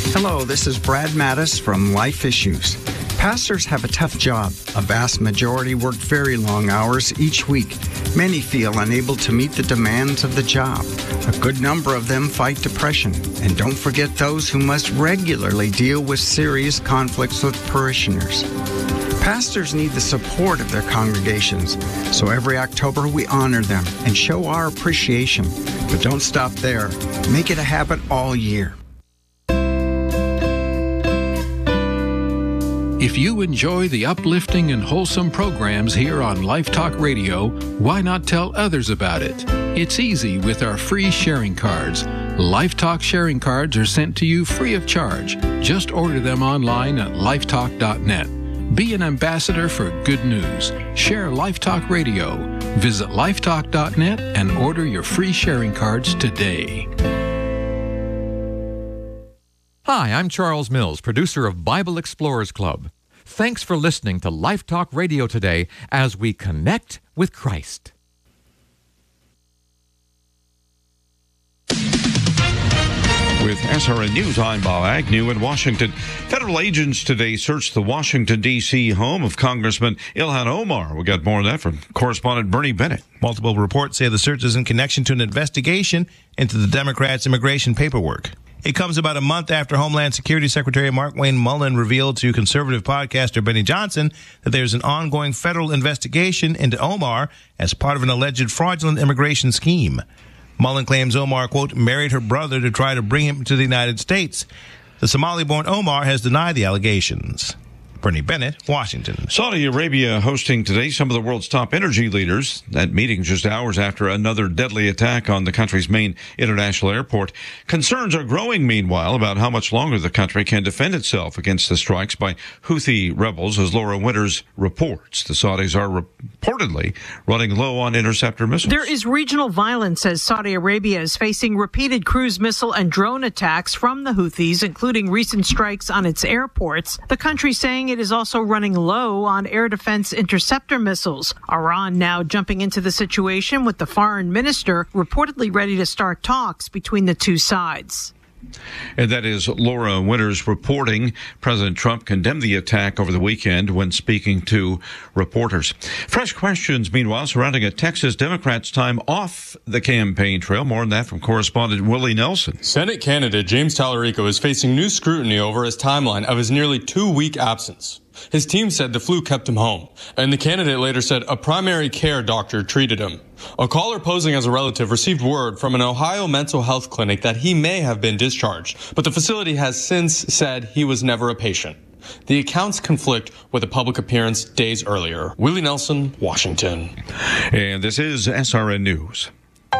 Hello, this is Brad Mattis from Life Issues. Pastors have a tough job. A vast majority work very long hours each week. Many feel unable to meet the demands of the job. A good number of them fight depression. And don't forget those who must regularly deal with serious conflicts with parishioners. Pastors need the support of their congregations, so every October we honor them and show our appreciation. But don't stop there. Make it a habit all year. If you enjoy the uplifting and wholesome programs here on Life Talk Radio, why not tell others about it? It's easy with our free sharing cards. Life Talk sharing cards are sent to you free of charge. Just order them online at lifetalk.net. Be an ambassador for good news. Share Life Talk Radio. Visit lifetalk.net and order your free sharing cards today. Hi, I'm Charles Mills, producer of Bible Explorers Club. Thanks for listening to Life Talk Radio today as we connect with Christ. With SRN News, I'm Bob Agnew in Washington. Federal agents today searched the Washington, D.C. home of Congressman Ilhan Omar. We got more of that from correspondent Bernie Bennett. Multiple reports say the search is in connection to an investigation into the Democrats' immigration paperwork. It comes about a month after Homeland Security Secretary Markwayne Mullin revealed to conservative podcaster Benny Johnson that there's an ongoing federal investigation into Omar as part of an alleged fraudulent immigration scheme. Mullin claims Omar, quote, married her brother to try to bring him to the United States. The Somali-born Omar has denied the allegations. Bernie Bennett, Washington. Saudi Arabia hosting today some of the world's top energy leaders. That meeting just hours after another deadly attack on the country's main international airport. Concerns are growing, meanwhile, about how much longer the country can defend itself against the strikes by Houthi rebels, as Laura Winters reports. The Saudis are reportedly running low on interceptor missiles. There is regional violence as Saudi Arabia is facing repeated cruise missile and drone attacks from the Houthis, including recent strikes on its airports. The country saying it is also running low on air defense interceptor missiles. Iran now jumping into the situation with the foreign minister reportedly ready to start talks between the two sides. And that is Laura Winters reporting. President Trump condemned the attack over the weekend when speaking to reporters. Fresh questions, meanwhile, surrounding a Texas Democrat's time off the campaign trail. More on that from correspondent Willie Nelson. Senate candidate James Tallarico is facing new scrutiny over his timeline of his nearly 2-week absence. His team said the flu kept him home, and the candidate later said a primary care doctor treated him. A caller posing as a relative received word from an Ohio mental health clinic that he may have been discharged, but the facility has since said he was never a patient. The accounts conflict with a public appearance days earlier. Willie Nelson, Washington. And this is SRN News.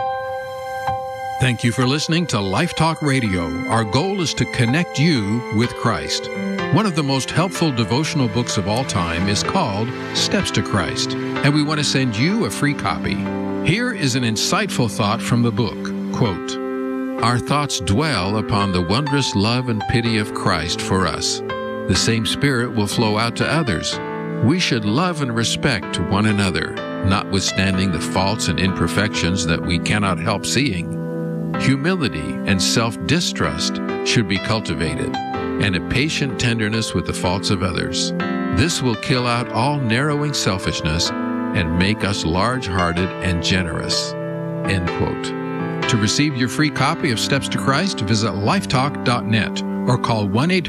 Thank you for listening to Life Talk Radio. Our goal is to connect you with Christ. One of the most helpful devotional books of all time is called Steps to Christ, and we want to send you a free copy. Here is an insightful thought from the book. Quote, our thoughts dwell upon the wondrous love and pity of Christ for us. The same Spirit will flow out to others. We should love and respect one another, notwithstanding the faults and imperfections that we cannot help seeing. Humility and self-distrust should be cultivated, and a patient tenderness with the faults of others. This will kill out all narrowing selfishness and make us large-hearted and generous. End quote. To receive your free copy of Steps to Christ, visit lifetalk.net or call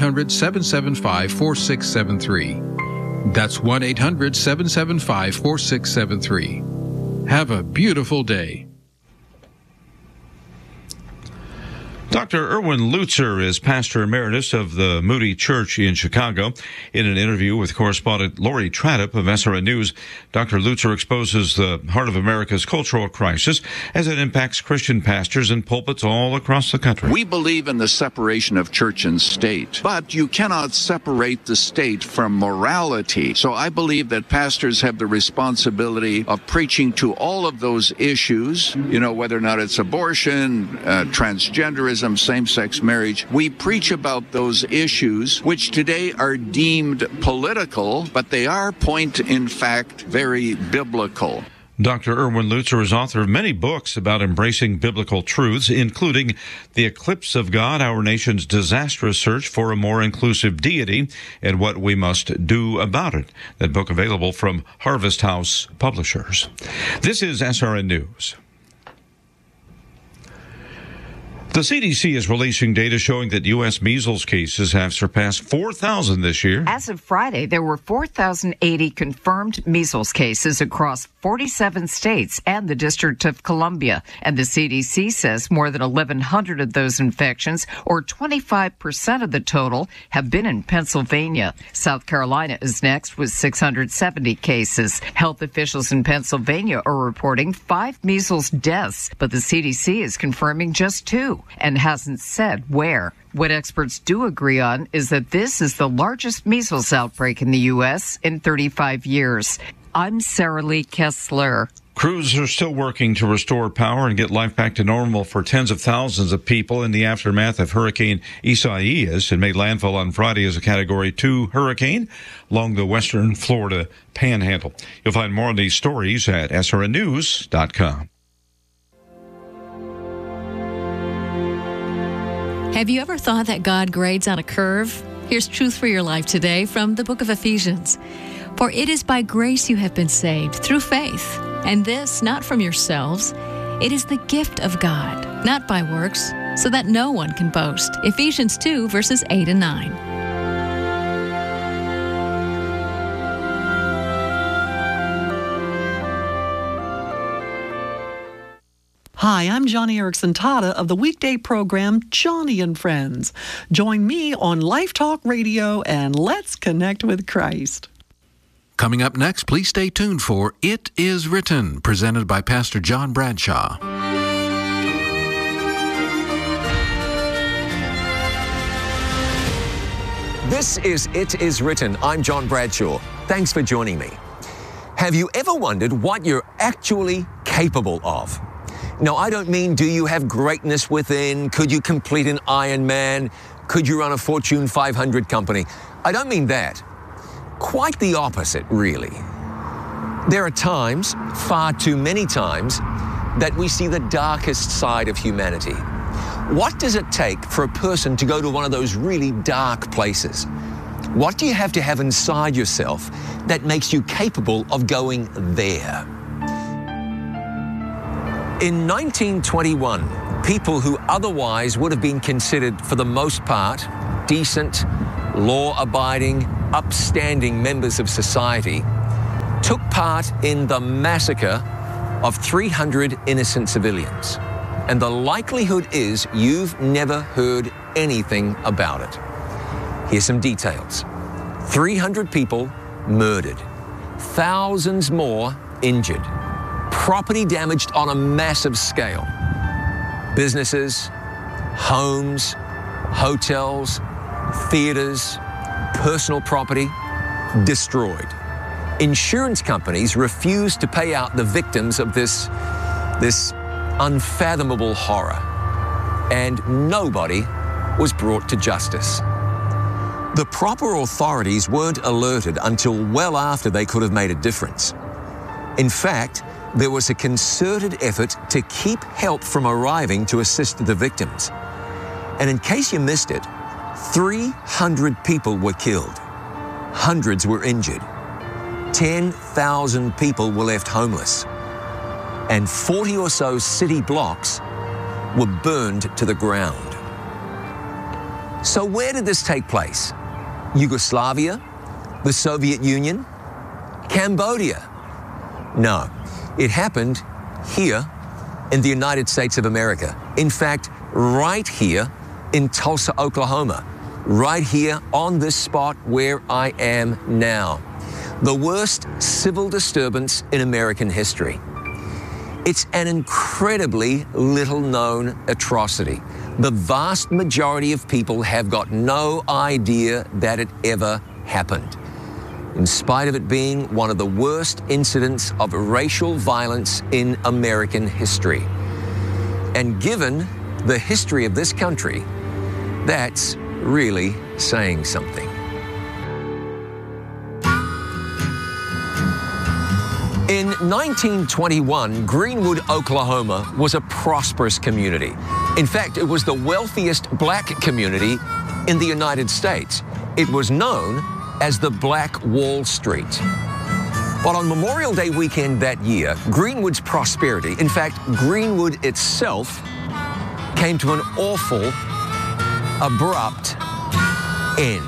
1-800-775-4673. That's 1-800-775-4673. Have a beautiful day. Dr. Erwin Lutzer is pastor emeritus of the Moody Church in Chicago. In an interview with correspondent Lori Tradup of SRN News, Dr. Lutzer exposes the heart of America's cultural crisis as it impacts Christian pastors and pulpits all across the country. We believe in the separation of church and state, but you cannot separate the state from morality. So I believe that pastors have the responsibility of preaching to all of those issues, whether or not it's abortion, transgenderism, same-sex marriage. We preach about those issues, which today are deemed political, but they are, in fact, very biblical. Dr. Erwin Lutzer is author of many books about embracing biblical truths, including The Eclipse of God, Our Nation's Disastrous Search for a More Inclusive Deity, and What We Must Do About It. That book available from Harvest House Publishers. This is SRN News. The CDC is releasing data showing that U.S. measles cases have surpassed 4,000 this year. As of Friday, there were 4,080 confirmed measles cases across 47 states and the District of Columbia. And the CDC says more than 1,100 of those infections, or 25% of the total, have been in Pennsylvania. South Carolina is next with 670 cases. Health officials in Pennsylvania are reporting 5 measles deaths, but the CDC is confirming just 2. And hasn't said where. What experts do agree on is that this is the largest measles outbreak in the U.S. in 35 years. I'm Sarah Lee Kessler. Crews are still working to restore power and get life back to normal for tens of thousands of people in the aftermath of Hurricane Isaias. It made landfall on Friday as a Category 2 hurricane along the western Florida panhandle. You'll find more on these stories at srnnews.com. Have you ever thought that God grades on a curve? Here's truth for your life today from the book of Ephesians. For it is by grace you have been saved through faith, and this not from yourselves. It is the gift of God, not by works, so that no one can boast. Ephesians 2, verses 8 and 9. Hi, I'm Johnny Erickson Tata of the weekday program Johnny and Friends. Join me on Life Talk Radio and let's connect with Christ. Coming up next, please stay tuned for It Is Written, presented by Pastor John Bradshaw. This is It Is Written. I'm John Bradshaw. Thanks for joining me. Have you ever wondered what you're actually capable of? No, I don't mean do you have greatness within? Could you complete an Ironman? Could you run a Fortune 500 company? I don't mean that. Quite the opposite, really. There are times, far too many times, that we see the darkest side of humanity. What does it take for a person to go to one of those really dark places? What do you have to have inside yourself that makes you capable of going there? In 1921, people who otherwise would have been considered, for the most part, decent, law-abiding, upstanding members of society took part in the massacre of 300 innocent civilians. And the likelihood is you've never heard anything about it. Here's some details. 300 people murdered, thousands more injured. Property damaged on a massive scale. Businesses, homes, hotels, theaters, personal property destroyed. Insurance companies refused to pay out the victims of this unfathomable horror, and nobody was brought to justice. The proper authorities weren't alerted until well after they could have made a difference. In fact, there was a concerted effort to keep help from arriving to assist the victims. And in case you missed it, 300 people were killed. Hundreds were injured. 10,000 people were left homeless. And 40 or so city blocks were burned to the ground. So where did this take place? Yugoslavia? The Soviet Union? Cambodia? No. It happened here in the United States of America. In fact, right here in Tulsa, Oklahoma. Right here on this spot where I am now. The worst civil disturbance in American history. It's an incredibly little-known atrocity. The vast majority of people have got no idea that it ever happened, in spite of it being one of the worst incidents of racial violence in American history. And given the history of this country, that's really saying something. In 1921, Greenwood, Oklahoma was a prosperous community. In fact, it was the wealthiest black community in the United States. It was known as the Black Wall Street. But on Memorial Day weekend that year, Greenwood's prosperity, in fact, Greenwood itself, came to an awful, abrupt end.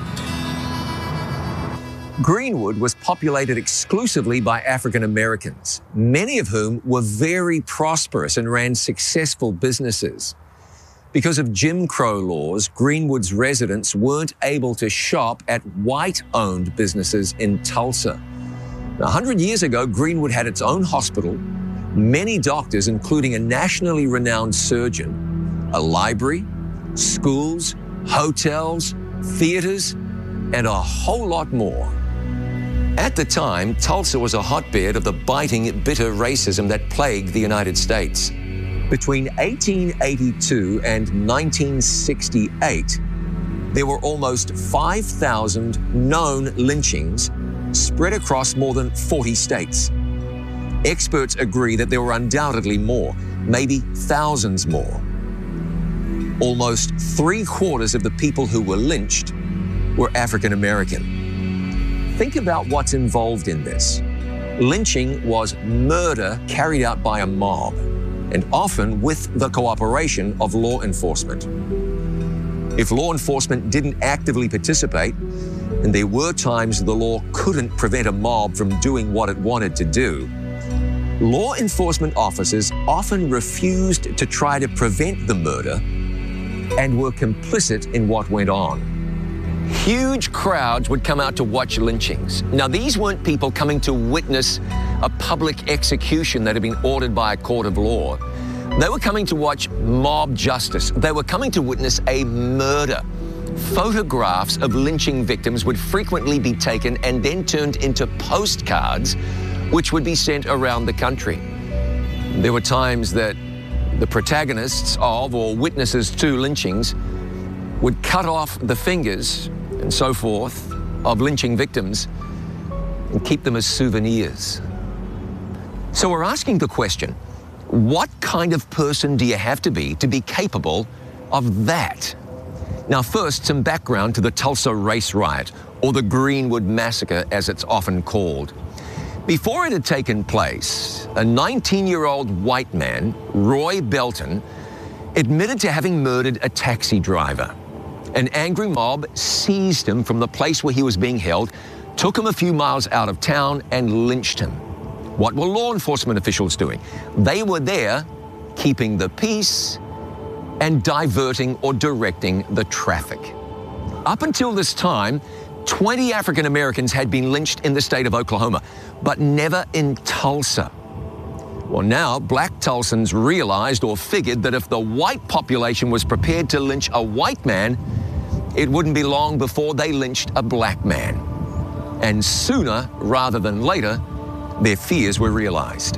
Greenwood was populated exclusively by African Americans, many of whom were very prosperous and ran successful businesses. Because of Jim Crow laws, Greenwood's residents weren't able to shop at white-owned businesses in Tulsa. 100 years ago, Greenwood had its own hospital, many doctors, including a nationally renowned surgeon, a library, schools, hotels, theaters, and a whole lot more. At the time, Tulsa was a hotbed of the biting, bitter racism that plagued the United States. Between 1882 and 1968, there were almost 5,000 known lynchings spread across more than 40 states. Experts agree that there were undoubtedly more, maybe thousands more. Almost 3/4 of the people who were lynched were African American. Think about what's involved in this. Lynching was murder carried out by a mob, and often with the cooperation of law enforcement. If law enforcement didn't actively participate, and there were times the law couldn't prevent a mob from doing what it wanted to do, law enforcement officers often refused to try to prevent the murder and were complicit in what went on. Huge crowds would come out to watch lynchings. Now, these weren't people coming to witness a public execution that had been ordered by a court of law. They were coming to watch mob justice. They were coming to witness a murder. Photographs of lynching victims would frequently be taken and then turned into postcards, which would be sent around the country. There were times that the protagonists of or witnesses to lynchings would cut off the fingers and so forth of lynching victims and keep them as souvenirs. So we're asking the question, what kind of person do you have to be capable of that? Now, first, some background to the Tulsa Race Riot, or the Greenwood Massacre, as it's often called. Before it had taken place, a 19-year-old white man, Roy Belton, admitted to having murdered a taxi driver. An angry mob seized him from the place where he was being held, took him a few miles out of town, and lynched him. What were law enforcement officials doing? They were there keeping the peace and diverting or directing the traffic. Up until this time, 20 African Americans had been lynched in the state of Oklahoma, but never in Tulsa. Well, now black Tulsans realized or figured that if the white population was prepared to lynch a white man, it wouldn't be long before they lynched a black man. And sooner rather than later, their fears were realized.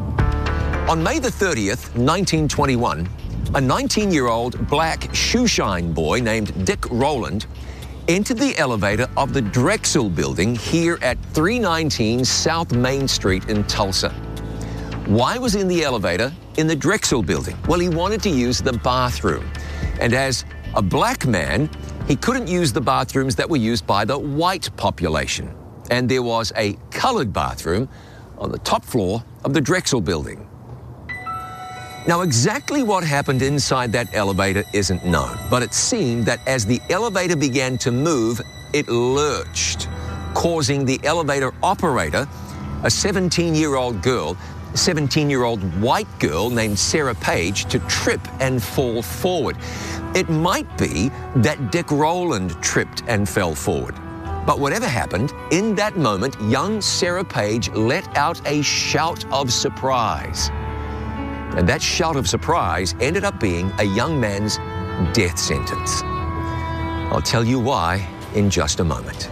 On May the 30th, 1921, a 19-year-old black shoeshine boy named Dick Rowland entered the elevator of the Drexel Building here at 319 South Main Street in Tulsa. Why was he in the elevator in the Drexel Building? Well, he wanted to use the bathroom. And as a black man, he couldn't use the bathrooms that were used by the white population. And there was a colored bathroom on the top floor of the Drexel Building. Now, exactly what happened inside that elevator isn't known, but it seemed that as the elevator began to move, it lurched, causing the elevator operator, a 17-year-old white girl named Sarah Page, to trip and fall forward. It might be that Dick Rowland tripped and fell forward. But whatever happened, in that moment, young Sarah Page let out a shout of surprise. And that shout of surprise ended up being a young man's death sentence. I'll tell you why in just a moment.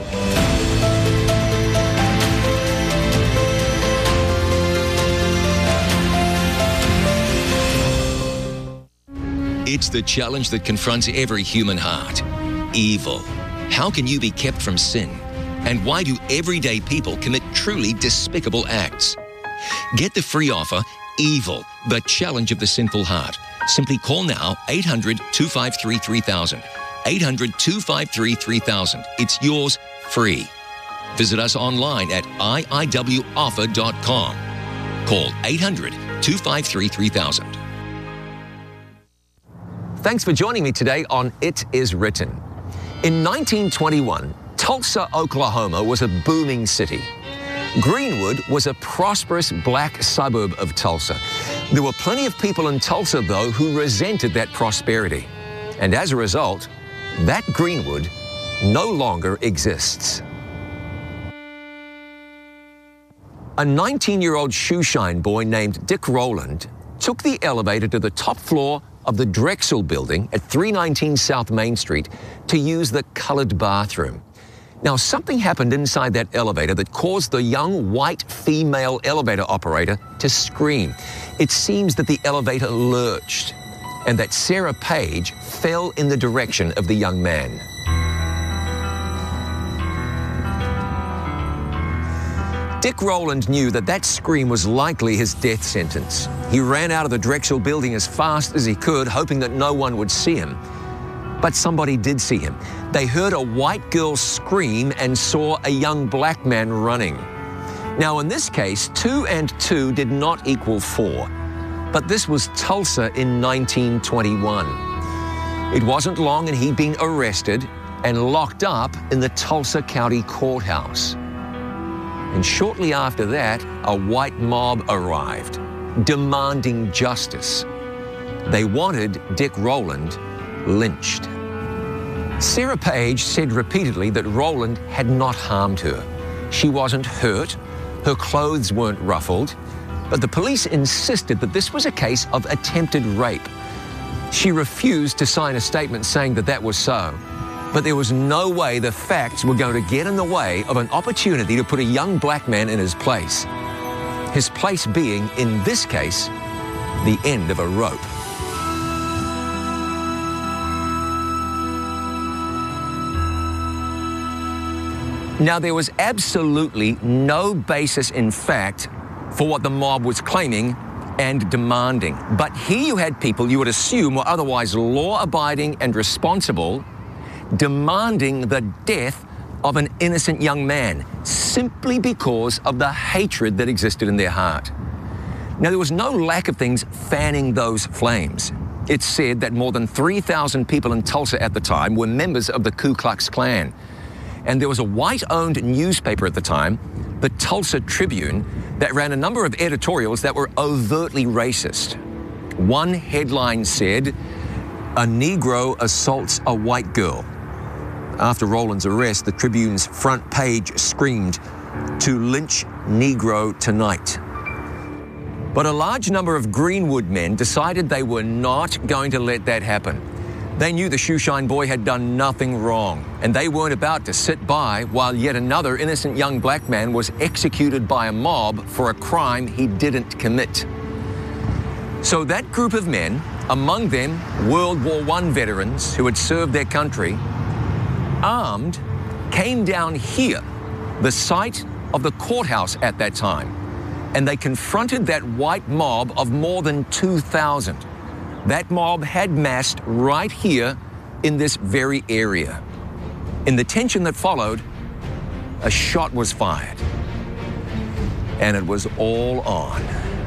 It's the challenge that confronts every human heart. Evil. How can you be kept from sin? And why do everyday people commit truly despicable acts? Get the free offer, Evil, the Challenge of the Sinful Heart. Simply call now 800-253-3000. 800-253-3000. It's yours free. Visit us online at iiwoffer.com. Call 800-253-3000. Thanks for joining me today on It Is Written. In 1921, Tulsa, Oklahoma was a booming city. Greenwood was a prosperous black suburb of Tulsa. There were plenty of people in Tulsa, though, who resented that prosperity. And as a result, that Greenwood no longer exists. A 19-year-old shoeshine boy named Dick Rowland took the elevator to the top floor of the Drexel building at 319 South Main Street to use the colored bathroom. Now, something happened inside that elevator that caused the young white female elevator operator to scream. It seems that the elevator lurched and that Sarah Page fell in the direction of the young man. Dick Rowland knew that that scream was likely his death sentence. He ran out of the Drexel building as fast as he could, hoping that no one would see him. But somebody did see him. They heard a white girl scream and saw a young black man running. Now, in this case, 2 and 2 did not equal 4. But this was Tulsa in 1921. It wasn't long and he'd been arrested and locked up in the Tulsa County Courthouse. And shortly after that, a white mob arrived, demanding justice. They wanted Dick Rowland lynched. Sarah Page said repeatedly that Rowland had not harmed her. She wasn't hurt, her clothes weren't ruffled, but the police insisted that this was a case of attempted rape. She refused to sign a statement saying that that was so. But there was no way the facts were going to get in the way of an opportunity to put a young black man in his place. His place being, in this case, the end of a rope. Now, there was absolutely no basis in fact for what the mob was claiming and demanding. But here you had people you would assume were otherwise law-abiding and responsible, demanding the death of an innocent young man simply because of the hatred that existed in their heart. Now, there was no lack of things fanning those flames. It's said that more than 3,000 people in Tulsa at the time were members of the Ku Klux Klan. And there was a white-owned newspaper at the time, the Tulsa Tribune, that ran a number of editorials that were overtly racist. One headline said, "A Negro assaults a white girl." After Rowland's arrest, the Tribune's front page screamed, "To lynch Negro tonight." But a large number of Greenwood men decided they were not going to let that happen. They knew the shoeshine boy had done nothing wrong, and they weren't about to sit by while yet another innocent young black man was executed by a mob for a crime he didn't commit. So that group of men, among them World War I veterans who had served their country, armed, came down here, the site of the courthouse at that time, and they confronted that white mob of more than 2,000. That mob had massed right here in this very area. In the tension that followed, a shot was fired, and it was all on.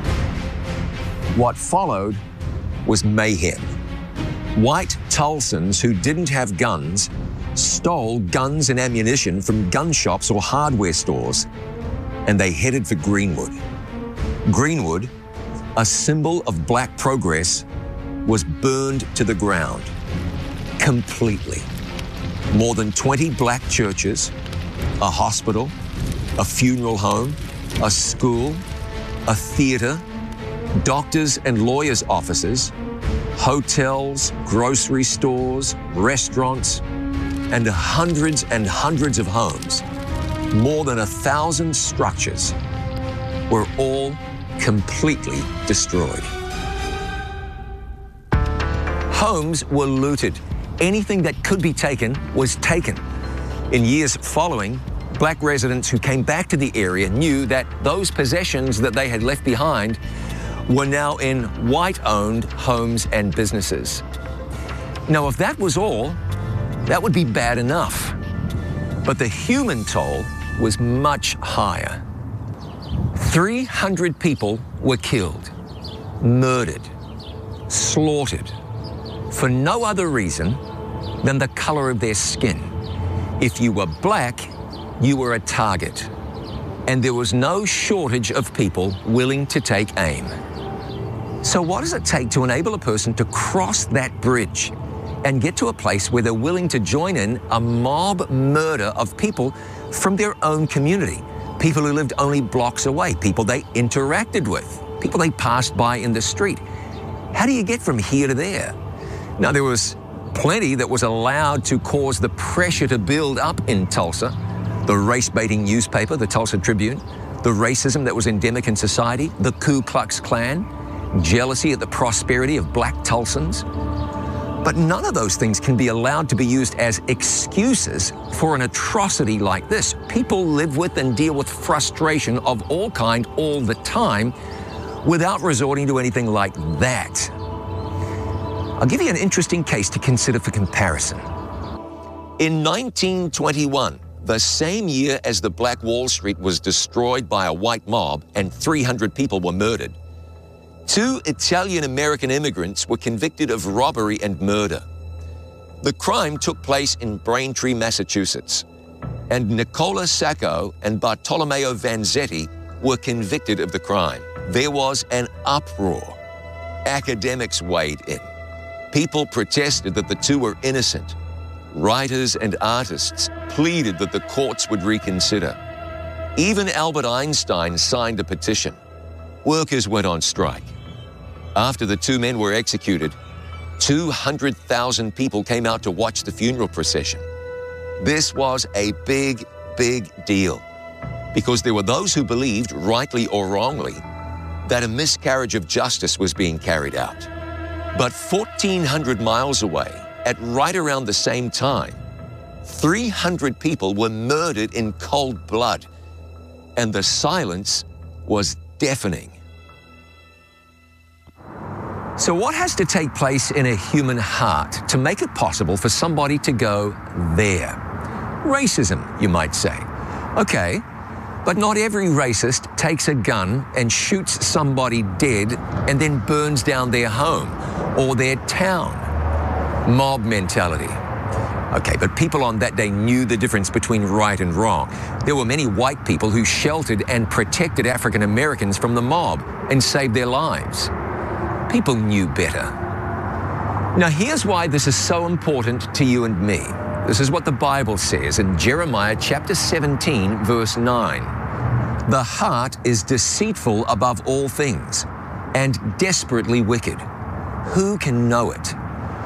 What followed was mayhem. White Tulsans who didn't have guns stole guns and ammunition from gun shops or hardware stores, and they headed for Greenwood. Greenwood, a symbol of black progress, was burned to the ground completely. More than 20 black churches, a hospital, a funeral home, a school, a theater, doctors' and lawyers' offices, hotels, grocery stores, restaurants, and hundreds of homes, more than 1,000 structures, were all completely destroyed. Homes were looted. Anything that could be taken was taken. In years following, Black residents who came back to the area knew that those possessions that they had left behind were now in white-owned homes and businesses. Now, if that was all, that would be bad enough. But the human toll was much higher. 300 people were killed, murdered, slaughtered, for no other reason than the color of their skin. If you were black, you were a target, and there was no shortage of people willing to take aim. So what does it take to enable a person to cross that bridge and get to a place where they're willing to join in a mob murder of people from their own community, people who lived only blocks away, people they interacted with, people they passed by in the street? How do you get from here to there? Now, there was plenty that was allowed to cause the pressure to build up in Tulsa. The race-baiting newspaper, the Tulsa Tribune, the racism that was endemic in society, the Ku Klux Klan, jealousy at the prosperity of black Tulsans. But none of those things can be allowed to be used as excuses for an atrocity like this. People live with and deal with frustration of all kind all the time without resorting to anything like that. I'll give you an interesting case to consider for comparison. In 1921, the same year as the Black Wall Street was destroyed by a white mob and 300 people were murdered, 2 Italian-American immigrants were convicted of robbery and murder. The crime took place in Braintree, Massachusetts, and Nicola Sacco and Bartolomeo Vanzetti were convicted of the crime. There was an uproar. Academics weighed in. People protested that the 2 were innocent. Writers and artists pleaded that the courts would reconsider. Even Albert Einstein signed a petition. Workers went on strike. After the 2 men were executed, 200,000 people came out to watch the funeral procession. This was a big, big deal because there were those who believed, rightly or wrongly, that a miscarriage of justice was being carried out. But 1,400 miles away, at right around the same time, 300 people were murdered in cold blood, and the silence was deafening. So what has to take place in a human heart to make it possible for somebody to go there? Racism, you might say. Okay, but not every racist takes a gun and shoots somebody dead and then burns down their home or their town. Mob mentality. Okay, but people on that day knew the difference between right and wrong. There were many white people who sheltered and protected African Americans from the mob and saved their lives. People knew better. Now, here's why this is so important to you and me. This is what the Bible says in Jeremiah chapter 17, verse 9. The heart is deceitful above all things and desperately wicked. Who can know it?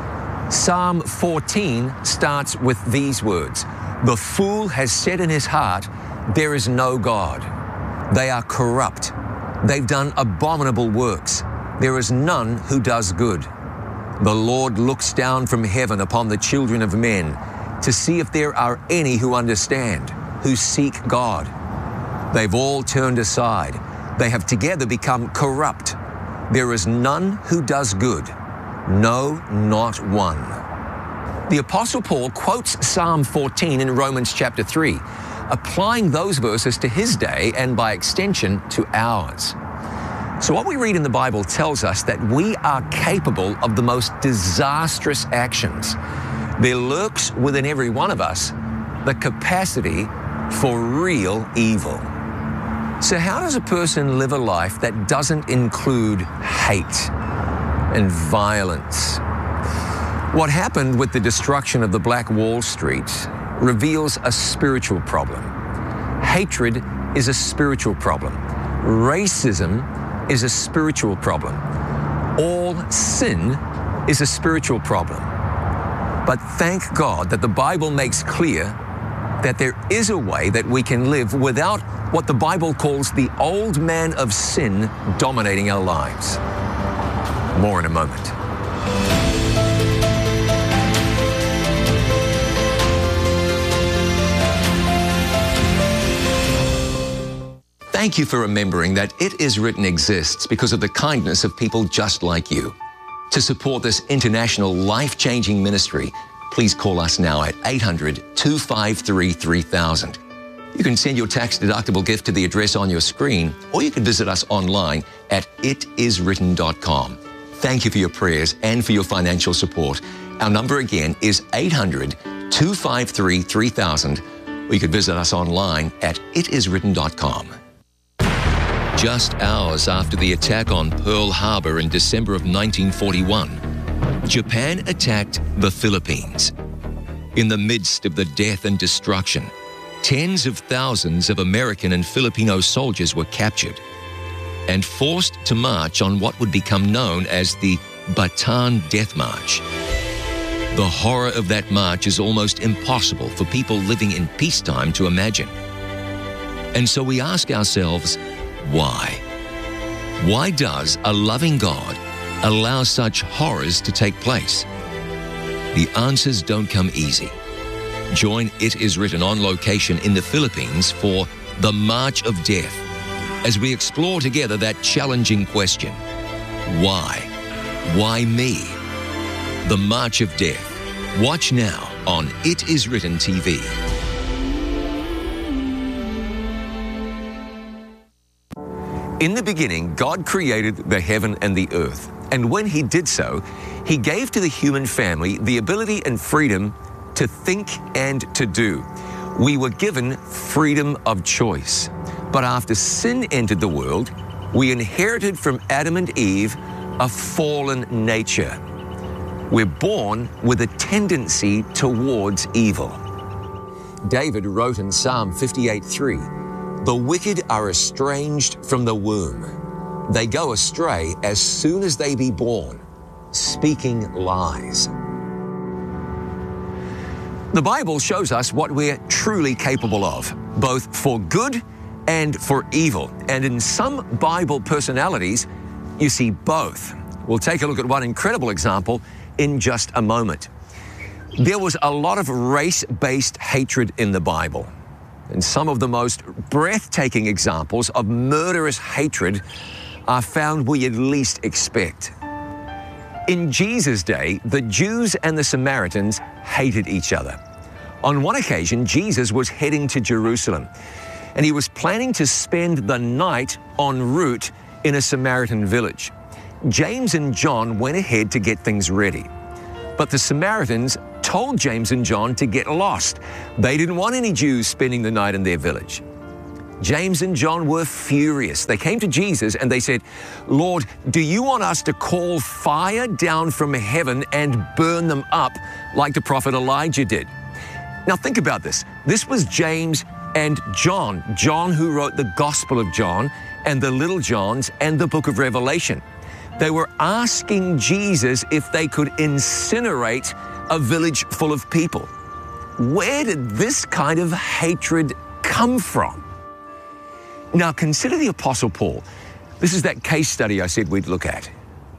Psalm 14 starts with these words. The fool has said in his heart, there is no God. They are corrupt. They've done abominable works. There is none who does good. The Lord looks down from heaven upon the children of men to see if there are any who understand, who seek God. They've all turned aside. They have together become corrupt. There is none who does good. No, not one. The Apostle Paul quotes Psalm 14 in Romans chapter 3, applying those verses to his day and by extension to ours. So what we read in the Bible tells us that we are capable of the most disastrous actions. There lurks within every one of us the capacity for real evil. So how does a person live a life that doesn't include hate and violence? What happened with the destruction of the Black Wall Street reveals a spiritual problem. Hatred is a spiritual problem. Racism is a spiritual problem. All sin is a spiritual problem. But thank God that the Bible makes clear that there is a way that we can live without what the Bible calls the old man of sin dominating our lives. More in a moment. Thank you for remembering that It Is Written exists because of the kindness of people just like you. To support this international life-changing ministry, please call us now at 800-253-3000. You can send your tax-deductible gift to the address on your screen, or you can visit us online at itiswritten.com. Thank you for your prayers and for your financial support. Our number again is 800-253-3000, or you could visit us online at itiswritten.com. Just hours after the attack on Pearl Harbor in December of 1941, Japan attacked the Philippines. In the midst of the death and destruction, tens of thousands of American and Filipino soldiers were captured and forced to march on what would become known as the Bataan Death March. The horror of that march is almost impossible for people living in peacetime to imagine. And so we ask ourselves, why? Why does a loving God allow such horrors to take place? The answers don't come easy. Join It Is Written on location in the Philippines for the March of Death as we explore together that challenging question. Why? Why me? The March of Death. Watch now on It Is Written TV. In the beginning, God created the heaven and the earth. And when He did so, He gave to the human family the ability and freedom to think and to do. We were given freedom of choice. But after sin entered the world, we inherited from Adam and Eve a fallen nature. We're born with a tendency towards evil. David wrote in Psalm 58:3, "The wicked are estranged from the womb. They go astray as soon as they be born, speaking lies." The Bible shows us what we're truly capable of, both for good and for evil. And in some Bible personalities, you see both. We'll take a look at one incredible example in just a moment. There was a lot of race-based hatred in the Bible. And some of the most breathtaking examples of murderous hatred are found where you'd least expect. In Jesus' day, the Jews and the Samaritans hated each other. On one occasion, Jesus was heading to Jerusalem, and he was planning to spend the night en route in a Samaritan village. James and John went ahead to get things ready. But the Samaritans told James and John to get lost. They didn't want any Jews spending the night in their village. James and John were furious. They came to Jesus and they said, "Lord, do you want us to call fire down from heaven and burn them up like the prophet Elijah did?" Now think about this. This was James and John. John who wrote the Gospel of John and the Little Johns and the book of Revelation. They were asking Jesus if they could incinerate a village full of people. Where did this kind of hatred come from? Now consider the Apostle Paul. This is that case study I said we'd look at.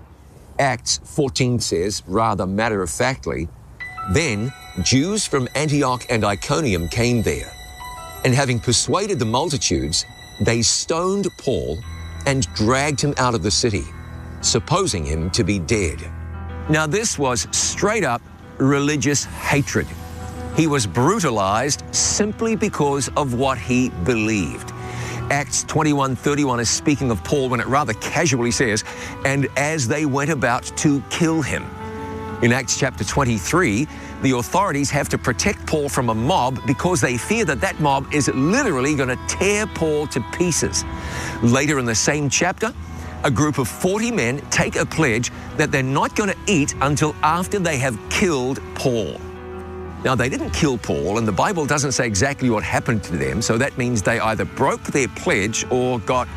Acts 14 says, rather matter-of-factly, "Then Jews from Antioch and Iconium came there, and having persuaded the multitudes, they stoned Paul and dragged him out of the city, supposing him to be dead." Now this was straight up religious hatred. He was brutalized simply because of what he believed. Acts 21:31 is speaking of Paul when it rather casually says, "and as they went about to kill him." In Acts chapter 23, the authorities have to protect Paul from a mob because they fear that that mob is literally going to tear Paul to pieces. Later in the same chapter, a group of 40 men take a pledge that they're not going to eat until after they have killed Paul. Now, they didn't kill Paul, and the Bible doesn't say exactly what happened to them, so that means they either broke their pledge or got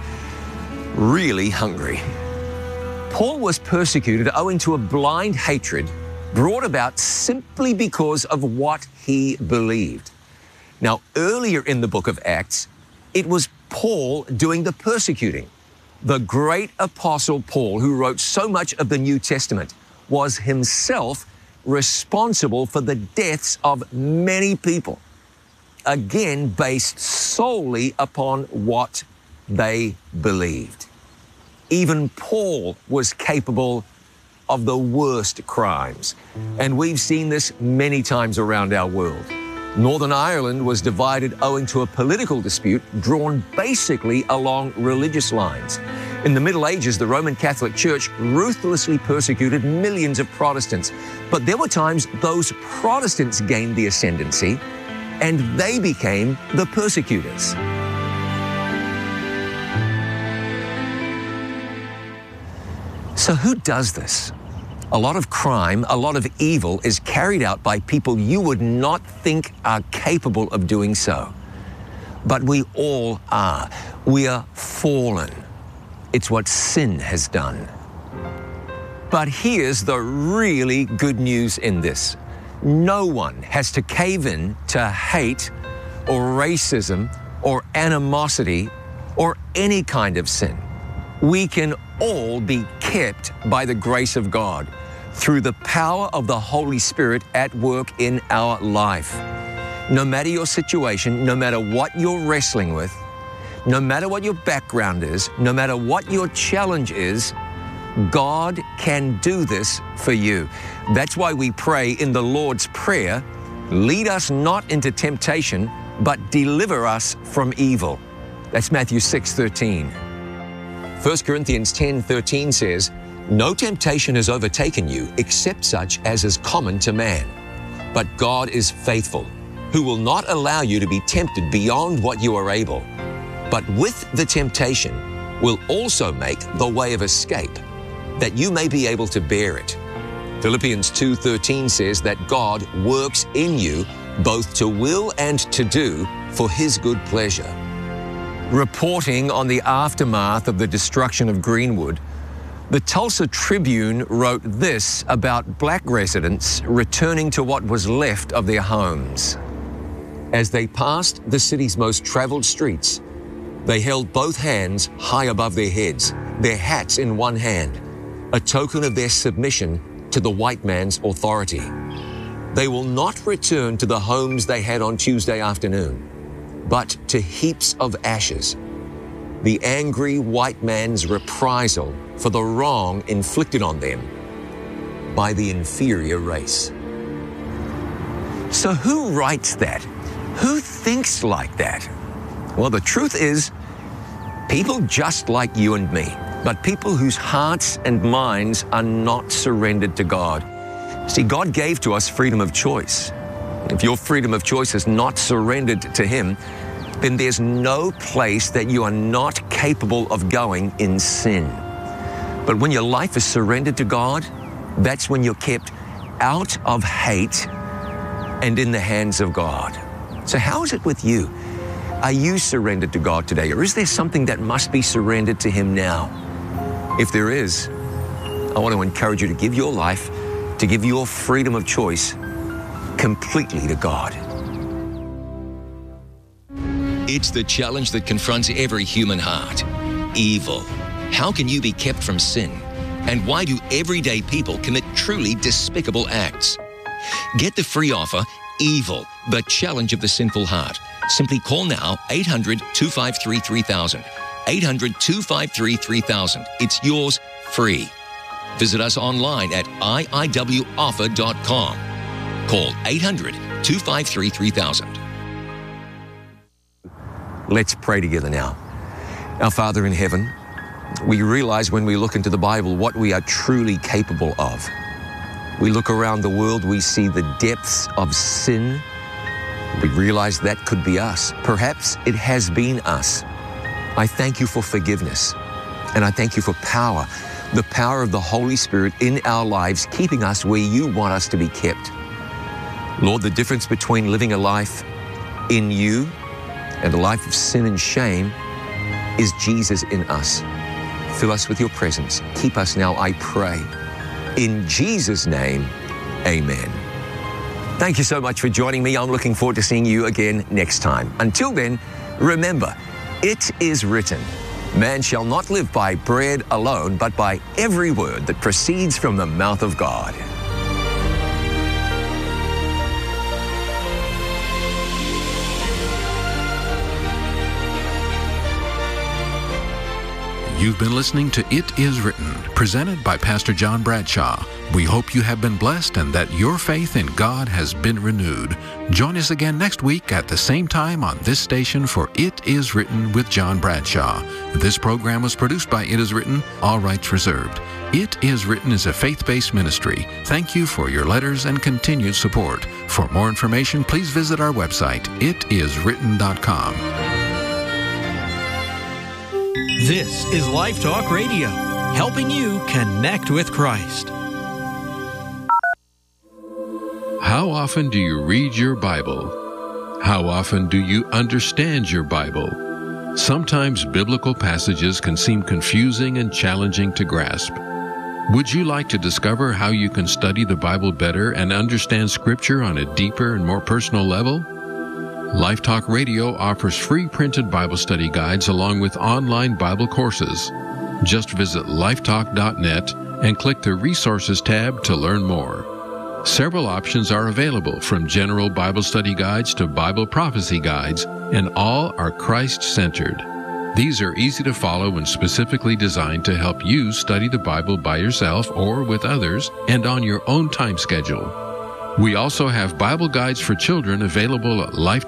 really hungry. Paul was persecuted owing to a blind hatred brought about simply because of what he believed. Now, earlier in the book of Acts, it was Paul doing the persecuting. The great apostle Paul, who wrote so much of the New Testament, was himself responsible for the deaths of many people, again based solely upon what they believed. Even Paul was capable of the worst crimes, and we've seen this many times around our world. Northern Ireland was divided owing to a political dispute drawn basically along religious lines. In the Middle Ages, the Roman Catholic Church ruthlessly persecuted millions of Protestants. But there were times those Protestants gained the ascendancy and they became the persecutors. So who does this? A lot of crime, a lot of evil is carried out by people you would not think are capable of doing so. But we all are. We are fallen. It's what sin has done. But here's the really good news in this. No one has to cave in to hate or racism or animosity or any kind of sin. We can all be kept by the grace of God through the power of the Holy Spirit at work in our life. No matter your situation, no matter what you're wrestling with, no matter what your background is, no matter what your challenge is, God can do this for you. That's why we pray in the Lord's Prayer, lead us not into temptation, but deliver us from evil. That's Matthew 6:13. 1 Corinthians 10:13 says, no temptation has overtaken you except such as is common to man. But God is faithful, who will not allow you to be tempted beyond what you are able, but with the temptation will also make the way of escape, that you may be able to bear it. Philippians 2:13 says that God works in you both to will and to do for His good pleasure. Reporting on the aftermath of the destruction of Greenwood, the Tulsa Tribune wrote this about black residents returning to what was left of their homes. As they passed the city's most traveled streets, they held both hands high above their heads, their hats in one hand, a token of their submission to the white man's authority. They will not return to the homes they had on Tuesday afternoon, but to heaps of ashes, the angry white man's reprisal for the wrong inflicted on them by the inferior race. So who writes that? Who thinks like that? Well, the truth is, people just like you and me, but people whose hearts and minds are not surrendered to God. See, God gave to us freedom of choice. If your freedom of choice is not surrendered to Him, then there's no place that you are not capable of going in sin. But when your life is surrendered to God, that's when you're kept out of hate and in the hands of God. So how is it with you? Are you surrendered to God today, or is there something that must be surrendered to Him now? If there is, I want to encourage you to give your life, to give your freedom of choice completely to God. It's the challenge that confronts every human heart. Evil. How can you be kept from sin? And why do everyday people commit truly despicable acts? Get the free offer, Evil, the Challenge of the Sinful Heart. Simply call now 800-253-3000. 800-253-3000. It's yours free. Visit us online at iiwoffer.com. Call 800-253-3000. Let's pray together now. Our Father in heaven, we realize when we look into the Bible what we are truly capable of. We look around the world, we see the depths of sin. We realize that could be us. Perhaps it has been us. I thank you for forgiveness, and I thank you for power, the power of the Holy Spirit in our lives, keeping us where you want us to be kept. Lord, the difference between living a life in you and a life of sin and shame is Jesus in us. Fill us with your presence. Keep us now, I pray. In Jesus' name, amen. Thank you so much for joining me. I'm looking forward to seeing you again next time. Until then, remember, it is written, man shall not live by bread alone, but by every word that proceeds from the mouth of God. You've been listening to It Is Written, presented by Pastor John Bradshaw. We hope you have been blessed and that your faith in God has been renewed. Join us again next week at the same time on this station for It Is Written with John Bradshaw. This program was produced by It Is Written, all rights reserved. It Is Written is a faith-based ministry. Thank you for your letters and continued support. For more information, please visit our website, itiswritten.com. This is Life Talk Radio, helping you connect with Christ. How often do you read your Bible? How often do you understand your Bible? Sometimes biblical passages can seem confusing and challenging to grasp. Would you like to discover how you can study the Bible better and understand Scripture on a deeper and more personal level? Life Talk Radio offers free printed Bible study guides along with online Bible courses. Just visit lifetalk.net and click the Resources tab to learn more. Several options are available, from general Bible study guides to Bible prophecy guides, and all are Christ-centered. These are easy to follow and specifically designed to help you study the Bible by yourself or with others and on your own time schedule. We also have Bible guides for children available at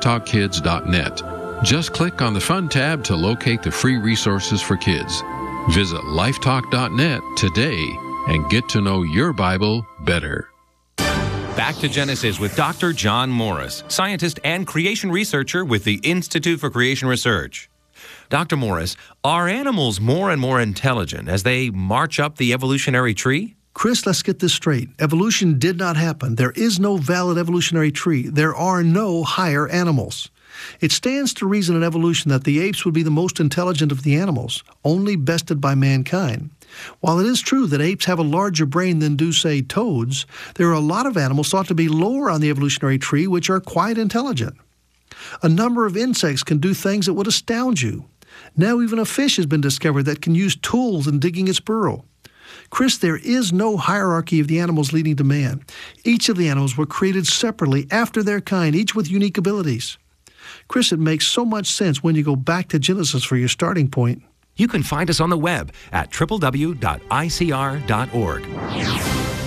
lifetalkkids.net. Just click on the Fun tab to locate the free resources for kids. Visit lifetalk.net today and get to know your Bible better. Back to Genesis with Dr. John Morris, scientist and creation researcher with the Institute for Creation Research. Dr. Morris, are animals more and more intelligent as they march up the evolutionary tree? Chris, let's get this straight. Evolution did not happen. There is no valid evolutionary tree. There are no higher animals. It stands to reason in evolution that the apes would be the most intelligent of the animals, only bested by mankind. While it is true that apes have a larger brain than do, say, toads, there are a lot of animals thought to be lower on the evolutionary tree which are quite intelligent. A number of insects can do things that would astound you. Now even a fish has been discovered that can use tools in digging its burrow. Chris, there is no hierarchy of the animals leading to man. Each of the animals were created separately after their kind, each with unique abilities. Chris, it makes so much sense when you go back to Genesis for your starting point. You can find us on the web at www.icr.org.